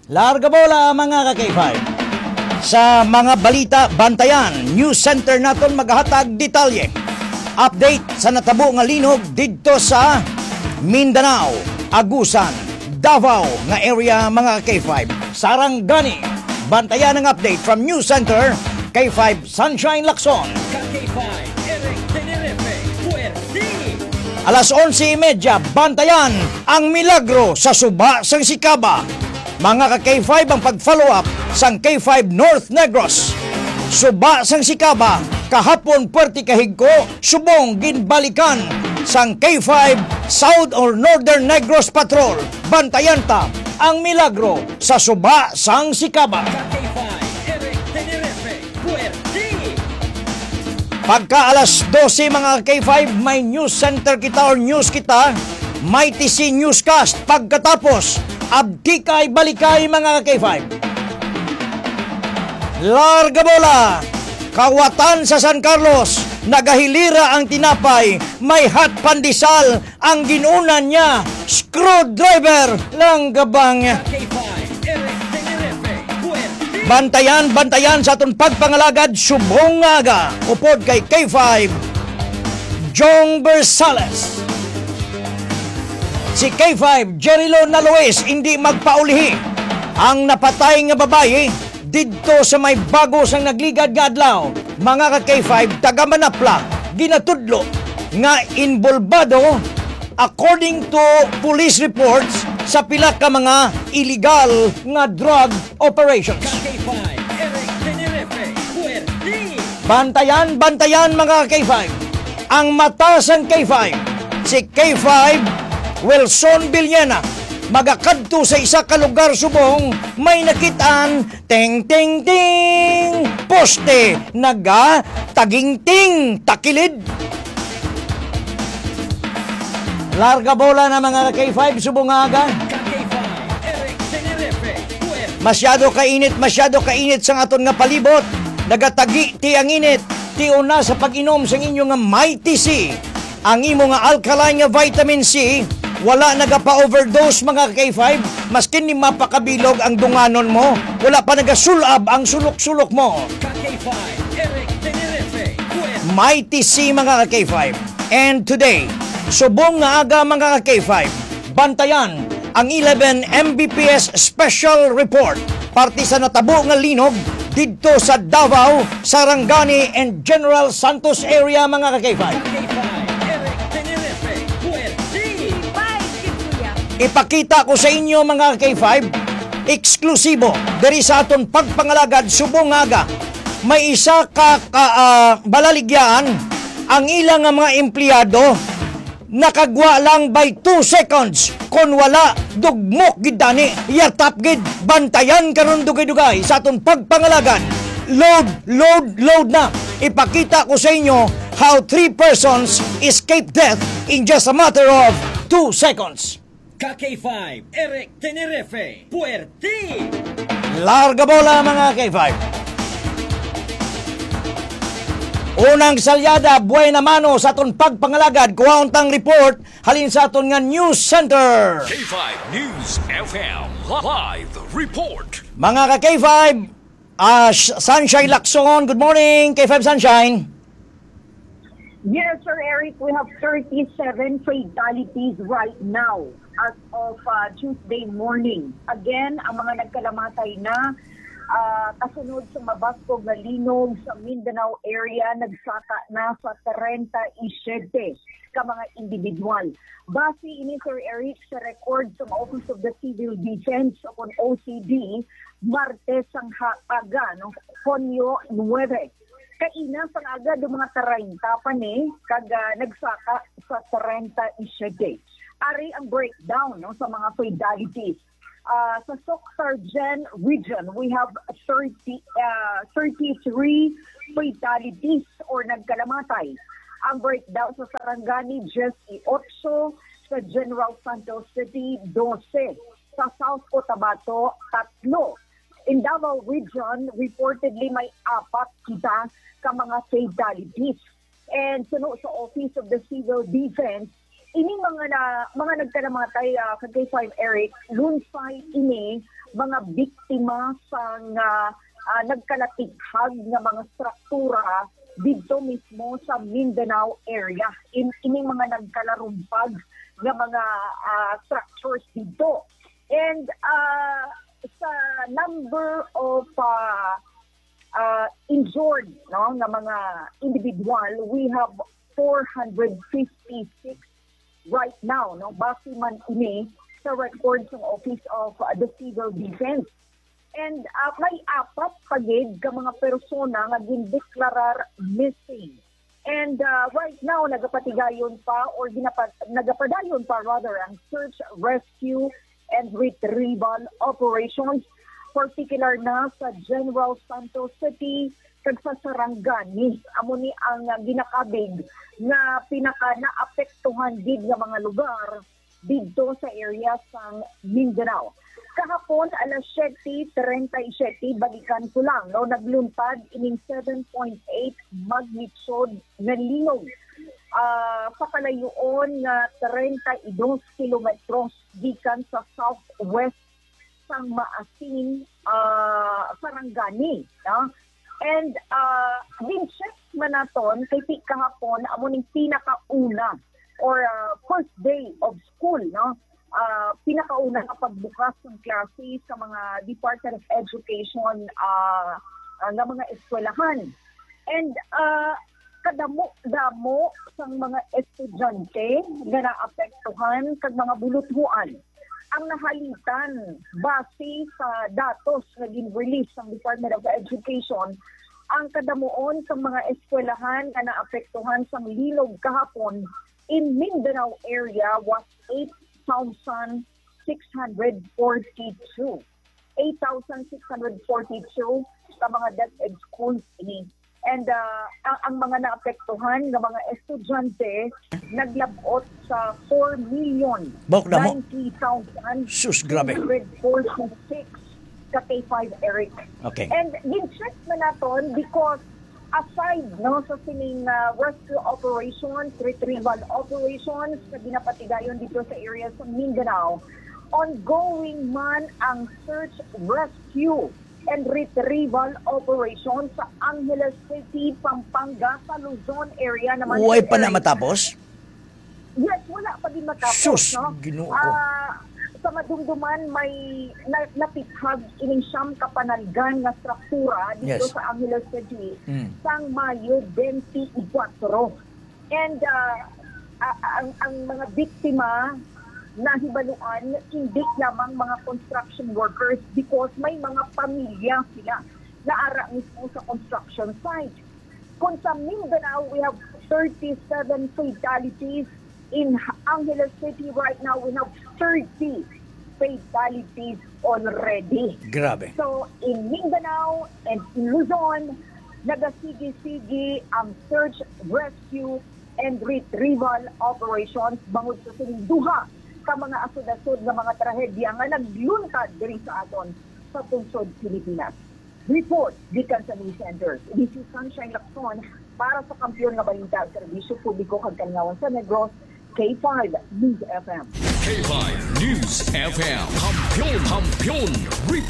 Larga bola mga ka-K5. Sa mga balita, bantayan, news center naton maghatag detalye. Update sa natabo nga linog didto sa Mindanao, Agusan, Davao nga area mga K5. Sarangani, bantayan ang update from news center K5 Sunshine Lacson. K5 Eric Tenerife, Puerti. Alas 11:30, bantayan ang milagro sa Suba sang Sikaba. Mga ka-K5 ang pag-follow up sang K5 North Negros. Suba sang Sikaba, kahapon Puerto Kahigko, subong ginbalikan sang K5 South or Northern Negros Patrol. Bantayan ta ang milagro sa Suba sang Sikaba. K5 Eric Tenerife, Puerti. Pagka alas 12 mga K5, may news center kita or news kita, may TC Newscast. Pagkatapos, abdikay balikay mga K5. Larga bola, kawatan sa San Carlos, nagahilira ang tinapay, may hot pandesal, ang ginunan niya, screwdriver lang gabang. K5 Eric Tenerife, Puerti. Bantayan sa atong pagpangalagad, subong aga, upod kay K5, Jong Bersales. Si K5, Jerilo Naloes, hindi magpaulihi. Ang napatay nga babae, didto sa may bago sang nagligad nga adlaw. Mga ka-K5, taga Manapla, ginatudlo nga involvado according to police reports sa pila ka mga illegal nga drug operations. K5 Eric Tenerife, Puerti. Bantayan mga K5. Ang mata sang K5, si K5 Wilson Villena, magakadto sa isa ka lugar subong, may nakitaan, ting poste, naga, taging takilid. Larga bola na mga K5, subong aga. K5 Eric Tenerife, Puerti. Masyado kainit sa aton nga palibot. Nagatagi ti ang init, ti una sa pag-inom sa inyo nga Mighty C. Ang imo nga alkaline nga vitamin C, wala nagapa-overdose mga K5, maskin ni mapakabilog ang dunganon mo, wala pa nagasulab ang sulok-sulok mo. K5 Eric Tenerife, Puerti. Mighty C mga K5. And today, subong nga aga mga K5, bantayan ang 11 Mbps Special Report parte sa natabo nga linog didto sa Davao, Sarangani and General Santos area mga K5. K5 Eric Tenerife, Puerti. Ipakita ko sa inyo mga K5, eksklusibo diri sa aton pagpangalagad subong aga. May isa ka balaligyan ang ilang nga mga empleyado nakagwa lang by 2 seconds kon wala dugmok gid dani yatap gid. Bantayan karon dugay-dugay sa aton pagpangalagad. Load na. Ipakita ko sa inyo how 3 persons escaped death in just a matter of 2 seconds. K5 Eric Tenerife, Puerti. Larga bola mga K5. Unang salyada, buena mano sa aton pagpangalagad. Kuwauntang report halin sa aton nga news center. K5 News FM Live Report. Mga ka-K5, Sunshine Lacson, good morning K5 Sunshine. Yes, Sir Eric, we have 37 fatalities right now as of Tuesday morning. Again, ang mga nagkalamatay na kasunod sa mabaskog na linog sa Mindanao area, nagsaka na sa 37 ka mga individual. Base ini, Sir Eric, sa record sa Office of the Civil Defense o OCD, Martes ang aga, no? Ponyo 9. Kaina sa aga do mga 30 pa ni kaga nagsaka sa 37. Ari ang breakdown no sa mga fatalities. Sa Soctargen region, we have 33 fatalities or nagkalamatay. Ang breakdown sa Sarangani, just 8. Sa General Santos City, 12. Sa South Cotabato, 3. In Davao region, reportedly may 4 kita ka mga fatalities. And sa Office of the Civil Defense, ini mga nagkalamatay kag K5 Eric, lunsay ini mga biktima sa nagkalatighag nga mga struktura dito mismo sa Mindanao area. Ini mga nagkalarumpag nga mga structures dito. And sa number of injured nga mga individual, we have 456 right now, base man ini sa records ng Office of the Civil Defense. And may apat pagid ka mga persona nga gindeklarar missing. And right now, nagapadayon pa ang search, rescue, and retrieval operations, particular na sa General Santos City, kag sa Sarangani. Amo ni ang ginakabig na pinaka naapektuhan gid nga mga lugar dito sa area sang Mindanao. Kahapon, alas 7:37, balikan ko lang, nagluntad ining 7.8 magnitude na linog sa kalayoon na 32 kilometros gikan sa southwest sang Maasin, Sarangani. And din-check man naton kay kahapon amo ning pinakauna or first day of school, pinakauna na pagbukas ng klase sa mga Department of Education ng mga eskwelahan. And kadamo-damo sa mga estudyante na naapektuhan kag mga buluthuan ang nahalitan base sa datos na gin-release ng Department of Education. Ang kadamuon sa mga eskwelahan na naapektuhan sa linog kahapon in Mindanao area was 8,642. 8,642 sa mga DepEd schools ini. And ang mga naapektuhan ng mga estudyante naglabot sa 4,090,646 Sus, grabe. ka K5 Eric. Okay. And din-check na naton because aside sa sining rescue operations, retrieval operations na ginapatigayon dito sa area sa Mindanao, ongoing man ang search, rescue, and retrieval operations sa Angeles City, Pampanga, sa Luzon area naman. Uy, pa na matapos? Yes, wala pa din matapos. Sus, Ginoo ko. Sa madumduman may napithag ining siyam kapanalgan nga struktura dito Yes. sa Angeles City sang Mayo 24. And ang mga biktima nahibaluan hindi lamang mga construction workers because may mga pamilya sila na ara mismo sa construction site. Kung sa Mindanao, we have 37 fatalities. In Angeles City right now, we have 30 fatalities already. Grabe. So, in Mindanao and in Luzon, nagasigi-sigi ang search, rescue, and retrieval operations bangod sa sining duha ka mga asod-asod nga mga trahedya nga nagluntad diri sa aton sa tungsod Pilipinas. Report gikan sa news centers. This is Sunshine Lacson para sa Kampiyon nga Balita sa Serbisyo Publiko kag Kalingawan sa Negros, K5 News FM. K5 News FM. Kampiyon Report.